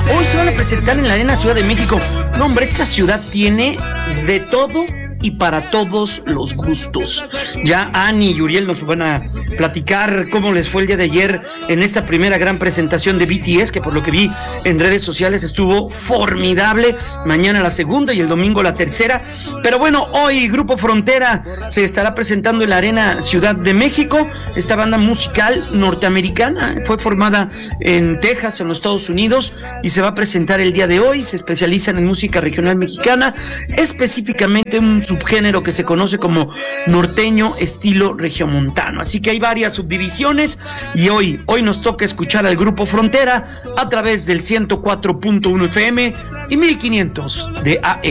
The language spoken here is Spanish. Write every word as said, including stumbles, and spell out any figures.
hoy se van a presentar en la Arena Ciudad de México. No, hombre, esta ciudad tiene de todo y para todos los gustos. Ya Ani y Uriel nos van a platicar cómo les fue el día de ayer en esta primera gran presentación de B T S, que por lo que vi en redes sociales estuvo formidable. Mañana la segunda y el domingo la tercera. Pero bueno, hoy Grupo Frontera se estará presentando en la Arena Ciudad de México. Esta banda musical norteamericana fue formada en Texas, en los Estados Unidos, y se va a presentar el día de hoy. Se especializan en música regional mexicana, específicamente un subgénero que se conoce como norteño estilo regiomontano. Así que hay varias subdivisiones y hoy, hoy nos toca escuchar al Grupo Frontera a través del ciento cuatro punto uno F M y mil quinientos de A M.